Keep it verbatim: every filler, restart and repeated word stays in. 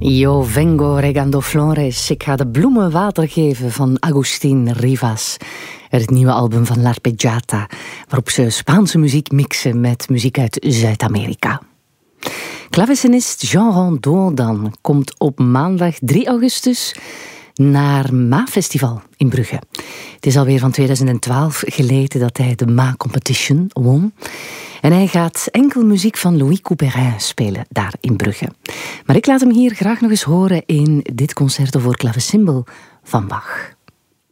Yo vengo regando flores. Ik ga de bloemen water geven van Agustín Rivas. Het nieuwe album van L'Arpeggiata, waarop ze Spaanse muziek mixen met muziek uit Zuid-Amerika. Klavecinist Jean Rondeau dan komt op maandag drie augustus naar Ma Festival in Brugge. Het is alweer van tweeduizend twaalf geleden dat hij de Ma Competition won. En hij gaat enkel muziek van Louis Couperin spelen daar in Brugge. Maar ik laat hem hier graag nog eens horen in dit concerto voor klavecimbal van Bach.